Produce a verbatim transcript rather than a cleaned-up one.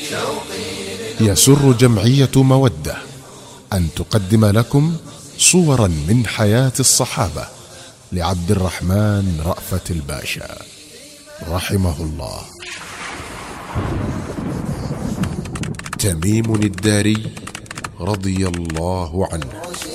يسر جمعية مودة أن تقدم لكم صورا من حياة الصحابة لعبد الرحمن رأفت الباشا رحمه الله. تميم الداري رضي الله عنه.